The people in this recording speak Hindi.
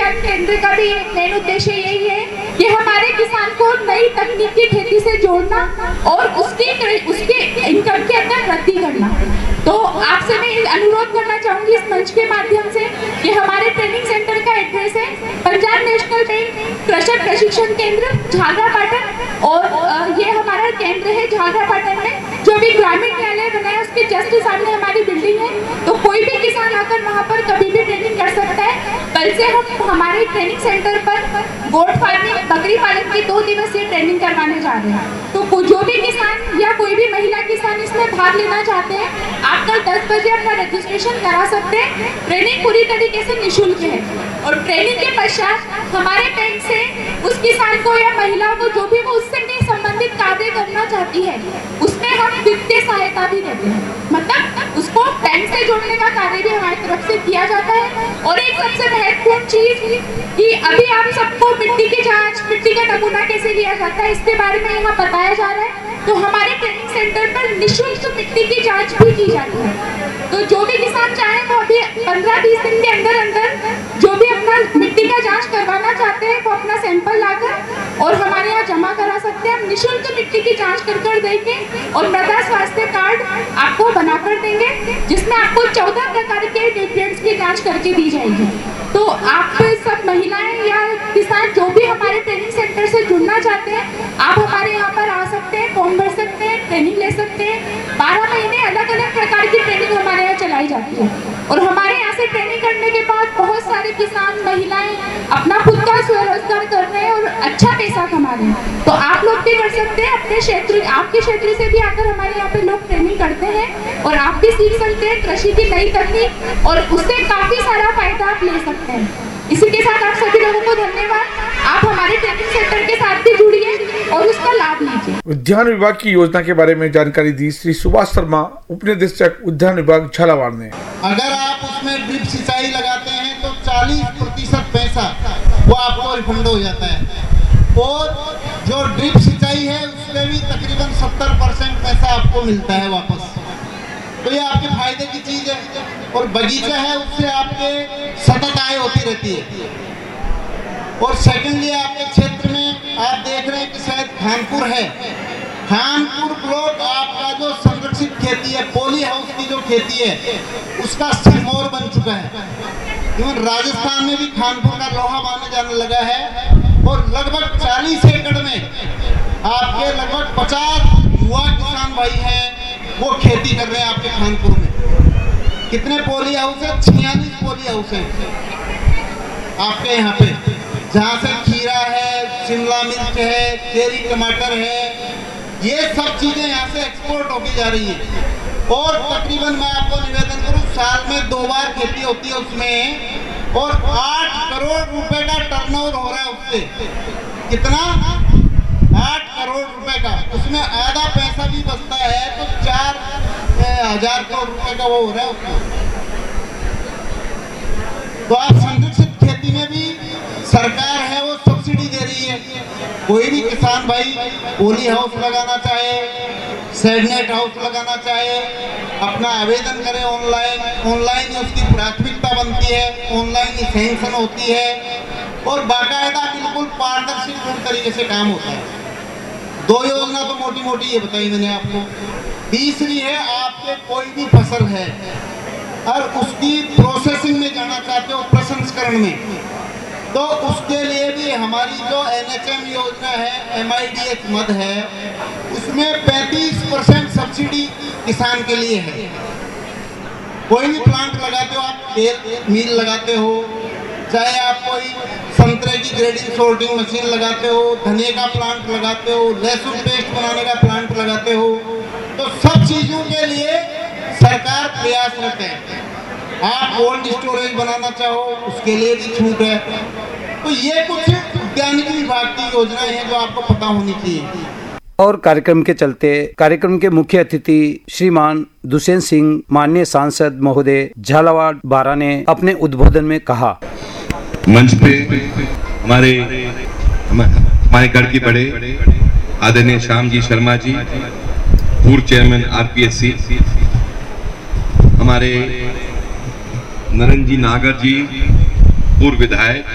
विज्ञान केंद्र का भी मेन उद्देश्य यही है कि हमारे किसान को नई तकनीकी खेती से जोड़ना और उसके इनकम के अंदर वृद्धि करना। तो आपसे मैं अनुरोध करना चाहूंगी इस मंच के माध्यम से कि हमारे ट्रेनिंग सेंटर का एड्रेस है पंजाब नेशनल बैंक कृषक प्रशिक्षण केंद्र झालरापाटन, और ये हमारा केंद्र है झालरापाटन में, जो भी ग्रामीण न्यायालय बना है उसके जस्ट सामने हमारी बिल्डिंग है। तो कोई भी किसान आकर वहाँ पर कभी भी ट्रेनिंग कर सकता है। कल से हम हमारे ट्रेनिंग सेंटर पर गोट फार्मिंग, बकरी पालन की 2 दिवसीय ट्रेनिंग करवाने जा रहे हैं। तो जो भी किसान या कोई भी महिला किसान इसमें भाग लेना चाहते हैं, आप कल 10 बजे अपना रजिस्ट्रेशन करा सकते हैं। ट्रेनिंग पूरी तरीके से निःशुल्क है और ट्रेनिंग के पश्चात हमारे बैंक से उस किसान को या महिला को जो भी वो उससे संबंधित कार्य करना चाहती है उसमें हम वित्तीय सहायता भी देते हैं, मतलब उसको बैंक से जोड़ने का कार्य भी हमारी तरफ से किया जाता है। और एक सबसे महत्वपूर्ण चीज कि अभी आप सबको मिट्टी की जांच, मिट्टी का नमूना कैसे लिया जाता है इसके बारे में यहाँ बताया जा रहा है। तो हमारे ट्रेनिंग सेंटर पर निःशुल्क मिट्टी की जांच भी की जाती है। तो जो भी किसान चाहे वो अभी 15-20 दिन के अंदर अंदर जो भी अपना मिट्टी का जांच करवाना चाहते हैं वो अपना सैंपल लाकर और हमारे यहाँ जमा करा सकते हैं। हम निःशुल्क मिट्टी की जांच कर देंगे और मृदा स्वास्थ्य कार्ड आपको बनाकर देंगे, जिसमें आपको 14 प्रकार के न्यूट्रिएंट्स की जांच करके दी जाएगी। तो आप सब महिलाएं या किसान जो भी हमारे ट्रेनिंग सेंटर से जुड़ना चाहते हैं, आप हमारे यहाँ पर आ सकते हैं, फॉर्म भर सकते हैं, ट्रेनिंग ले सकते हैं। 12 महीने अलग अलग प्रकार की ट्रेनिंग हमारे यहाँ चलाई जाती है और हमारे यहाँ से ट्रेनिंग करने के बाद बहुत सारे किसान महिलाएं अपना खुद का स्वरोजगार कर रहे हैं और अच्छा पैसा कमा रहे हैं। तो आप लोग भी कर सकते हैं, अपने क्षेत्र, आपके क्षेत्र से भी आकर हमारे यहाँ पे लोग ट्रेनिंग करते हैं और आप भी सीख सकते हैं कृषि की नई तकनीक और उससे काफी सारा फायदा आप ले सकते हैं। इसी के साथ आप सभी लोगों को धन्यवाद। आप हमारे ट्रेनिंग सेंटर के साथ भी जुड़िए और उसका लाभ लीजिए। उद्यान विभाग की योजना के बारे में जानकारी दी श्री सुभाष शर्मा, उपनिदेशक उद्यान विभाग झालावाड़ ने। अगर आप उसमें ड्रिप सिंचाई लगाते हैं तो 40% पैसा वो आपको रिफंड हो जाता है और जो ड्रिप सिंचाई है उसमें भी तकरीबन 70% पैसा आपको मिलता है वापस। तो ये आपके फायदे की चीज है और बगीचा है उससे आपके सतत आय होती रहती है। और सेकेंडली आपके क्षेत्र में आप देख रहे हैं कि शायद खानपुर है, खानपुर ब्लॉक आपका जो संरक्षित खेती है, पॉली हाउस की जो खेती है उसका सिरमौर बन चुका है। इवन राजस्थान में भी खानपुर का लोहा माना जाने लगा है और लगभग 40 एकड़ में आपके लगभग 50 युवा किसान भाई हैं वो खेती कर रहे हैं आपके खानपुर में। कितने पॉली हाउस है? 46 पॉली हाउस है आपके यहाँ पे, जहाँ से खीरा है, शिमला मिर्च है, चेरी टमाटर है, ये सब चीजें यहाँ से एक्सपोर्ट होती जा रही है। और तकरीबन मैं आपको निवेदन करूँ, साल में 2 बार खेती होती है उसमें और 8 करोड़ रुपए का टर्नओवर हो रहा है उससे। कितना? 8 करोड़ रुपए का। उसमें आधा पैसा भी बचता है तो 4,000 करोड़ रुपए का वो हो रहा है उसमें। तो आप संरक्षित खेती में भी सरकार है वो सब्सिडी दे रही है। कोई भी किसान भाई पॉली हाउस लगाना चाहे, शेडनेट हाउस लगाना चाहे, अपना आवेदन करे ऑनलाइन उसकी प्राथमिकता बनती है, ऑनलाइन ही सैंक्शन होती है और बाकायदा बिल्कुल पारदर्शी तरीके से काम होता है। 2 योजना तो मोटी मोटी ये बताई मैंने आपको। तीसरी है आपके कोई भी फसल है और उसकी प्रोसेसिंग में जाना चाहते हो, प्रसंस्करण में, तो उसके लिए भी हमारी जो NHM योजना है, MIDH मद है, उसमें 35% सब्सिडी किसान के लिए है। कोई भी प्लांट लगाते हो आप, तेल मिल लगाते हो, चाहे आप कोई संतरे की ग्रेडिंग सोर्टिंग मशीन लगाते हो, धनिया का प्लांट लगाते हो, लहसुन पेस्ट बनाने का प्लांट लगाते हो, तो सब चीजों के लिए सरकार प्रयासरत है। आप कोल्ड स्टोरेज बनाना चाहो उसके लिए भी छूट है। तो ये कुछ उद्यानिकी विभाग की योजनाएं हैं जो आपको पता होनी चाहिए। और कार्यक्रम के चलते कार्यक्रम के मुख्य अतिथि श्रीमान दुष्यंत सिंह, माननीय सांसद महोदय झालावाड़ 12 ने अपने उद्बोधन में कहा, मंच पे हमारे गढ़ के बड़े आदरणीय श्याम जी शर्मा जी, पूर्व चेयरमैन RPSC, हमारे नरेंद्र जी नागर जी, पूर्व विधायक,